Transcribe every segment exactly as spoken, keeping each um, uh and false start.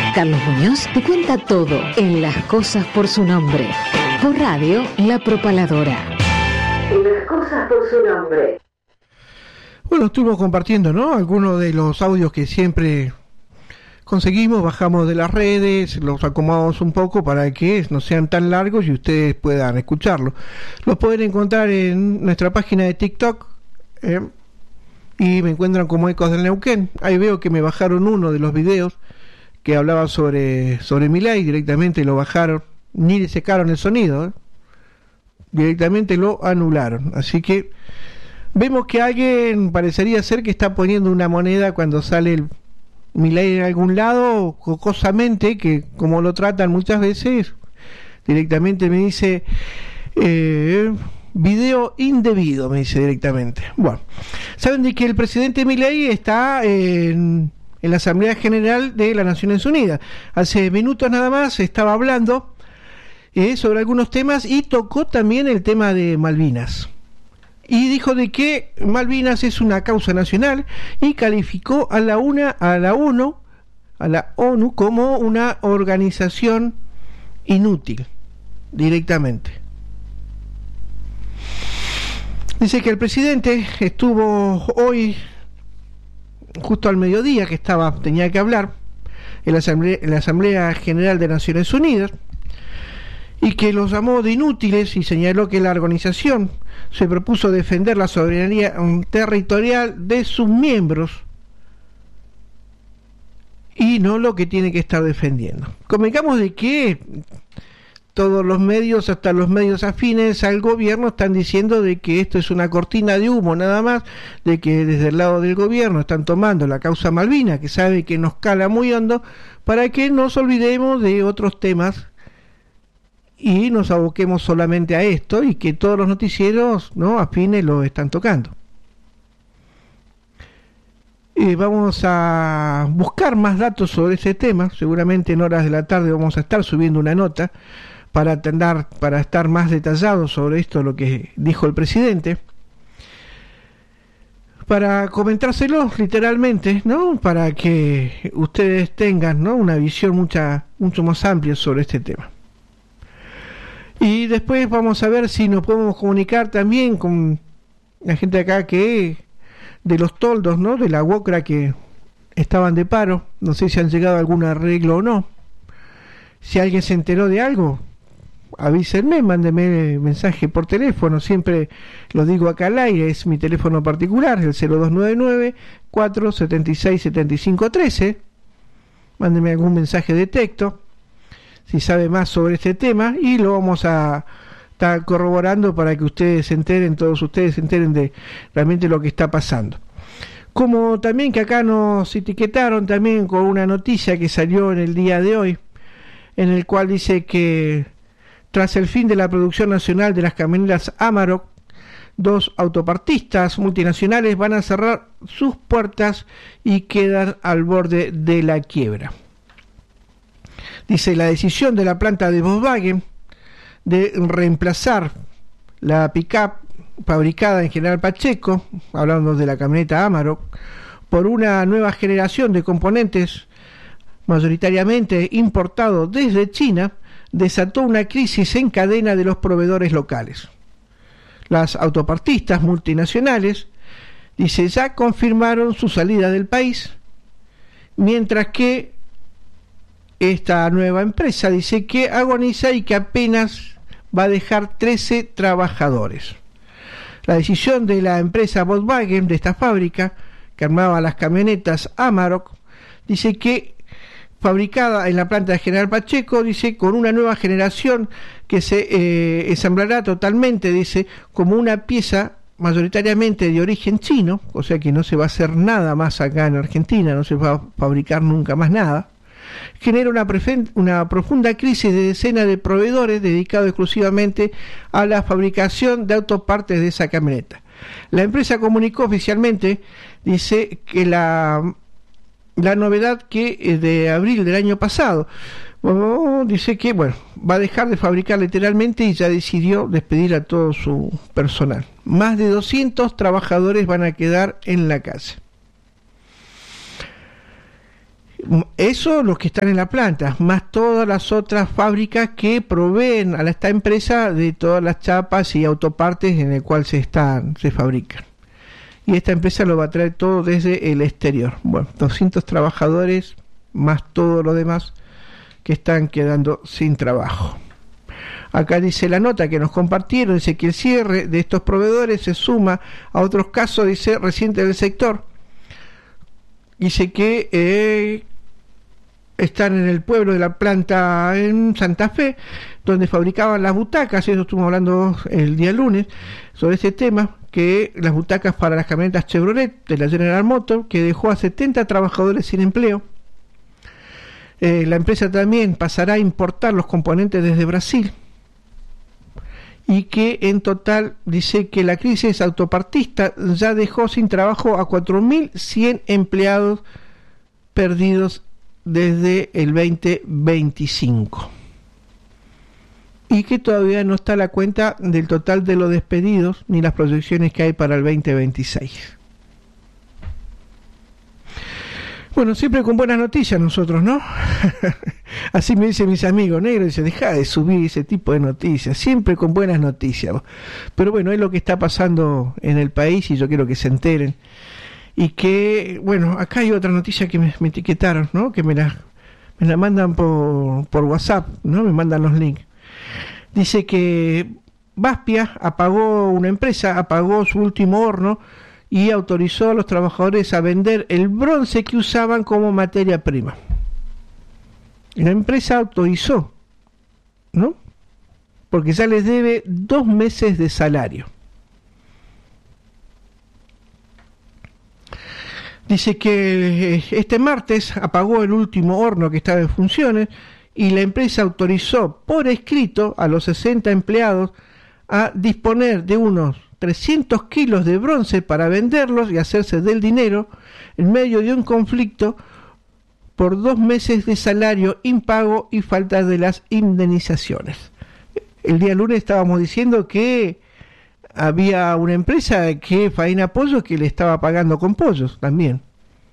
Carlos Muñoz te cuenta todo en Las Cosas por su Nombre. Por radio, La Propaladora. Las Cosas por su Nombre. Bueno, estuvimos compartiendo, ¿no?, algunos de los audios que siempre conseguimos, bajamos de las redes, los acomodamos un poco para que no sean tan largos y ustedes puedan escucharlos. Los pueden encontrar en nuestra página de TikTok, eh, y me encuentran como Ecos del Neuquén. Ahí veo que me bajaron uno de los videos que hablaba sobre, sobre Milei, directamente lo bajaron, ni le secaron el sonido, ¿eh? Directamente lo anularon. Así que vemos que alguien parecería ser que está poniendo una moneda cuando sale el Milei en algún lado, jocosamente, que como lo tratan muchas veces, directamente me dice eh, video indebido, me dice directamente. Bueno, saben de que el presidente Milei está en, en la Asamblea General de las Naciones Unidas. Hace minutos nada más estaba hablando eh, sobre algunos temas y tocó también el tema de Malvinas. Y dijo de que Malvinas es una causa nacional y calificó a la una, a la ONU, a la ONU como una organización inútil, directamente. Dice que el presidente estuvo hoy, justo al mediodía, que estaba, tenía que hablar en la Asamblea, en la Asamblea General de Naciones Unidas, y que los llamó de inútiles y señaló que la organización se propuso defender la soberanía territorial de sus miembros y no lo que tiene que estar defendiendo. Convengamos de que todos los medios, hasta los medios afines al gobierno, están diciendo de que esto es una cortina de humo nada más, de que desde el lado del gobierno están tomando la causa Malvinas, que sabe que nos cala muy hondo, para que nos olvidemos de otros temas y nos aboquemos solamente a esto, y que todos los noticieros, ¿no?, afines lo están tocando. Eh, vamos a buscar más datos sobre ese tema. Seguramente en horas de la tarde vamos a estar subiendo una nota para atender, para estar más detallados sobre esto, lo que dijo el presidente, para comentárselos literalmente, ¿no?, para que ustedes tengan, ¿no?, una visión mucha, mucho más amplia sobre este tema. Y después vamos a ver si nos podemos comunicar también con la gente acá que de los toldos, ¿no?, de la UOCRA, que estaban de paro. No sé si han llegado a algún arreglo o no. Si alguien se enteró de algo, avísenme, mándenme mensaje por teléfono. Siempre lo digo acá al aire, es mi teléfono particular, el cero dos nueve nueve, cuatro siete seis, siete cinco uno tres. Mándenme algún mensaje de texto si sabe más sobre este tema, y lo vamos a estar corroborando para que ustedes se enteren, todos ustedes se enteren de realmente lo que está pasando. Como también que acá nos etiquetaron también con una noticia que salió en el día de hoy, en el cual dice que tras el fin de la producción nacional de las camionetas Amarok, dos autopartistas multinacionales van a cerrar sus puertas y quedan al borde de la quiebra. Dice, la decisión de la planta de Volkswagen de reemplazar la pick-up fabricada en General Pacheco, hablando de la camioneta Amarok, por una nueva generación de componentes mayoritariamente importados desde China, desató una crisis en cadena de los proveedores locales. Las autopartistas multinacionales, dice, ya confirmaron su salida del país, mientras que esta nueva empresa dice que agoniza y que apenas va a dejar trece trabajadores. La decisión de la empresa Volkswagen, de esta fábrica que armaba las camionetas Amarok, dice que fabricada en la planta de General Pacheco, dice, con una nueva generación que se eh, ensamblará totalmente, dice, como una pieza mayoritariamente de origen chino, o sea que no se va a hacer nada más acá en Argentina, no se va a fabricar nunca más nada, genera una, prefen- una profunda crisis de decenas de proveedores dedicados exclusivamente a la fabricación de autopartes de esa camioneta. La empresa comunicó oficialmente, dice, que la, la novedad que es de abril del año pasado, bueno, dice que bueno, va a dejar de fabricar literalmente y ya decidió despedir a todo su personal. Más de doscientos trabajadores van a quedar en la calle. Eso los que están en la planta, más todas las otras fábricas que proveen a esta empresa de todas las chapas y autopartes en el cual se están, se fabrican. Y esta empresa lo va a traer todo desde el exterior. Bueno, doscientos trabajadores más todo lo demás que están quedando sin trabajo. Acá dice la nota que nos compartieron, dice que el cierre de estos proveedores se suma a otros casos, dice, recientes del sector. Dice que eh, están en el pueblo de la planta en Santa Fe, donde fabricaban las butacas, eso estuvimos hablando el día lunes, sobre este tema, que las butacas para las camionetas Chevrolet de la General Motors, que dejó a setenta trabajadores sin empleo. Eh, la empresa también pasará a importar los componentes desde Brasil, y que en total dice que la crisis autopartista ya dejó sin trabajo a cuatro mil cien empleados perdidos desde el veinte veinticinco, y que todavía no está la cuenta del total de los despedidos ni las proyecciones que hay para el veinte veintiséis. Bueno, siempre con buenas noticias nosotros, ¿no? Así me dicen mis amigos negros, dice, deja de subir ese tipo de noticias, siempre con buenas noticias. Pero bueno, es lo que está pasando en el país y yo quiero que se enteren. Y que, bueno, acá hay otra noticia que me, me etiquetaron, ¿no? Que me la, me la mandan por, por WhatsApp, ¿no? Me mandan los links. Dice que Baspia apagó una empresa, apagó su último horno y autorizó a los trabajadores a vender el bronce que usaban como materia prima. La empresa autorizó, ¿no? Porque ya les debe dos meses de salario. Dice que este martes apagó el último horno que estaba en funciones y la empresa autorizó por escrito a los sesenta empleados a disponer de unos trescientos kilos de bronce para venderlos y hacerse del dinero en medio de un conflicto por dos meses de salario impago y falta de las indemnizaciones. El día lunes estábamos diciendo que había una empresa que faena pollos que le estaba pagando con pollos también.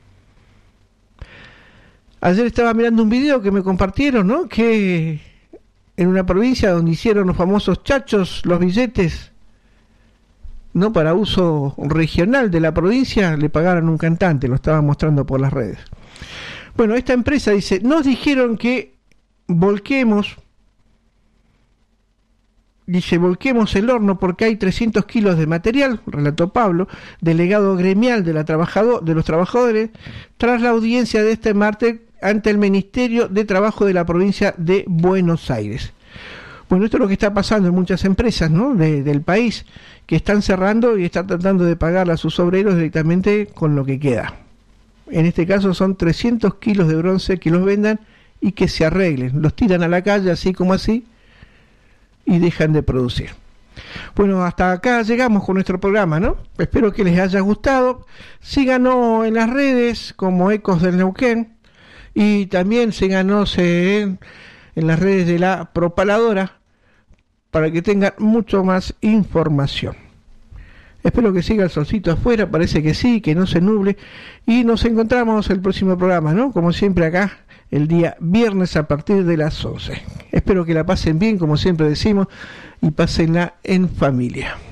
Ayer estaba mirando un video que me compartieron, ¿no? Que en una provincia donde hicieron los famosos chachos, los billetes, no para uso regional de la provincia, le pagaron un cantante, lo estaba mostrando por las redes. Bueno, esta empresa dice, nos dijeron que volquemos, dice, volquemos el horno porque hay trescientos kilos de material, relató Pablo, delegado gremial de, la trabajador, de los trabajadores, tras la audiencia de este martes ante el Ministerio de Trabajo de la provincia de Buenos Aires. Bueno, esto es lo que está pasando en muchas empresas, ¿no? De, del país, que están cerrando y están tratando de pagar a sus obreros directamente con lo que queda. En este caso son trescientos kilos de bronce que los vendan y que se arreglen. Los tiran a la calle así como así y dejan de producir. Bueno, hasta acá llegamos con nuestro programa, ¿no? Espero que les haya gustado. Síganos en las redes como Ecos del Neuquén y también síganos en, en las redes de la Propaladora para que tengan mucho más información. Espero que siga el solcito afuera, parece que sí, que no se nuble, y nos encontramos el próximo programa, ¿no? Como siempre acá, el día viernes a partir de las once. Espero que la pasen bien, como siempre decimos, y pásenla en familia.